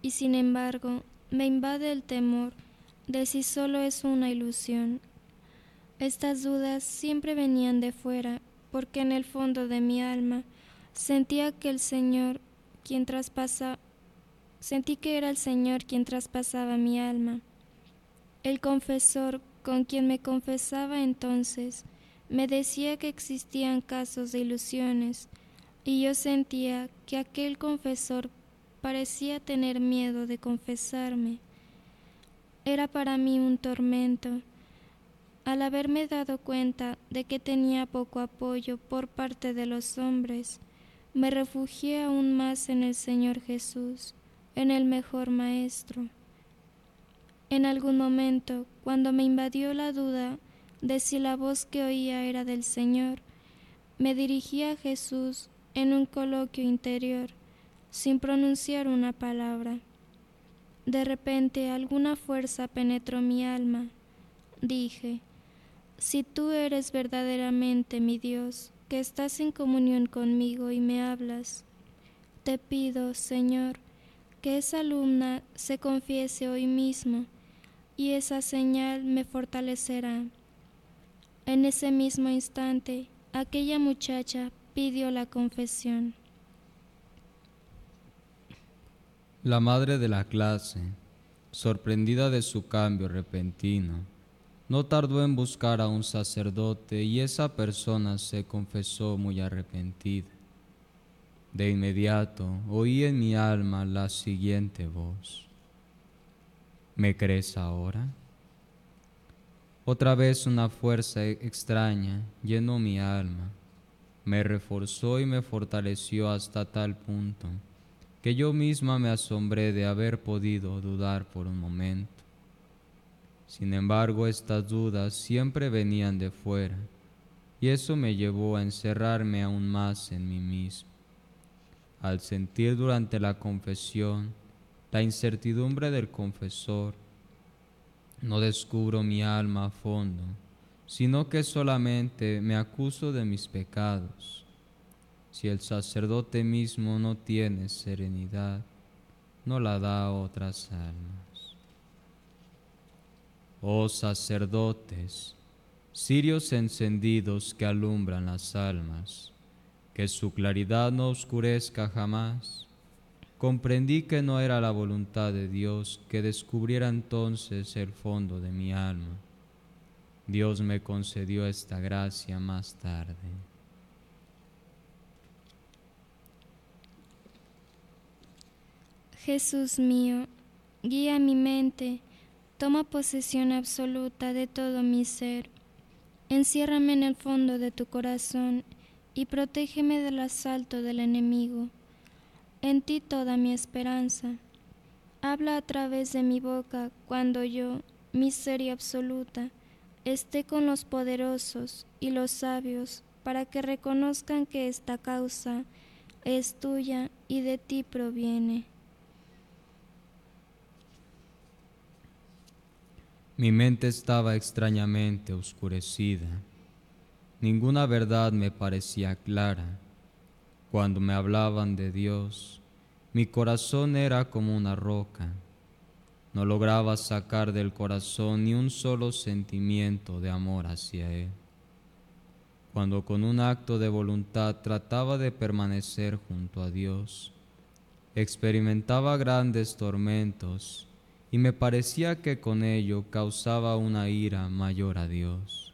y sin embargo me invade el temor de si solo es una ilusión. Estas dudas siempre venían de fuera, porque en el fondo de mi alma sentía que sentí que era el Señor quien traspasaba mi alma. El confesor con quien me confesaba entonces me decía que existían casos de ilusiones, y yo sentía que aquel confesor parecía tener miedo de confesarme. Era para mí un tormento. Al haberme dado cuenta de que tenía poco apoyo por parte de los hombres, me refugié aún más en el Señor Jesús, en el mejor Maestro. En algún momento, cuando me invadió la duda de si la voz que oía era del Señor, me dirigí a Jesús en un coloquio interior, sin pronunciar una palabra. De repente alguna fuerza penetró mi alma. Dije: si tú eres verdaderamente mi Dios, que estás en comunión conmigo y me hablas, te pido, Señor, que esa alumna se confiese hoy mismo, y esa señal me fortalecerá. En ese mismo instante, aquella muchacha pidió la confesión. La madre de la clase, sorprendida de su cambio repentino, no tardó en buscar a un sacerdote y esa persona se confesó muy arrepentida. De inmediato oí en mi alma la siguiente voz: ¿me crees ahora? Otra vez una fuerza extraña llenó mi alma, me reforzó y me fortaleció hasta tal punto que yo misma me asombré de haber podido dudar por un momento. Sin embargo, estas dudas siempre venían de fuera, y eso me llevó a encerrarme aún más en mí mismo. Al sentir durante la confesión la incertidumbre del confesor, no descubro mi alma a fondo, sino que solamente me acuso de mis pecados. Si el sacerdote mismo no tiene serenidad, no la da a otras almas. Oh sacerdotes, cirios encendidos que alumbran las almas, que su claridad no oscurezca jamás, comprendí que no era la voluntad de Dios que descubriera entonces el fondo de mi alma. Dios me concedió esta gracia más tarde. Jesús mío, guía mi mente, toma posesión absoluta de todo mi ser. Enciérrame en el fondo de tu corazón y protégeme del asalto del enemigo. En ti toda mi esperanza. Habla a través de mi boca cuando yo, miseria absoluta, esté con los poderosos y los sabios, para que reconozcan que esta causa es tuya y de ti proviene. Mi mente estaba extrañamente oscurecida. Ninguna verdad me parecía clara. Cuando me hablaban de Dios, mi corazón era como una roca. No lograba sacar del corazón ni un solo sentimiento de amor hacia Él. Cuando con un acto de voluntad trataba de permanecer junto a Dios, experimentaba grandes tormentos y me parecía que con ello causaba una ira mayor a Dios.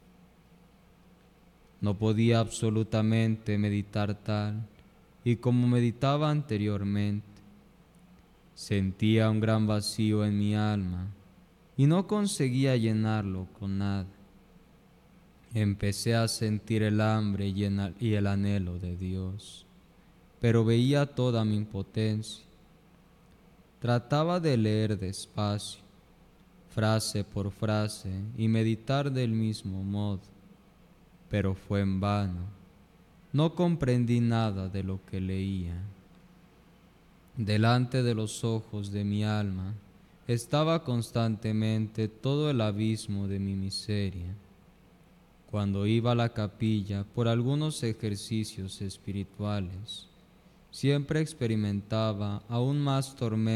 No podía absolutamente meditar tal y como meditaba anteriormente. Sentía un gran vacío en mi alma y no conseguía llenarlo con nada. Empecé a sentir el hambre y el anhelo de Dios, pero veía toda mi impotencia. Trataba de leer despacio, frase por frase, y meditar del mismo modo, pero fue en vano. No comprendí nada de lo que leía. Delante de los ojos de mi alma estaba constantemente todo el abismo de mi miseria. Cuando iba a la capilla por algunos ejercicios espirituales, siempre experimentaba aún más tormento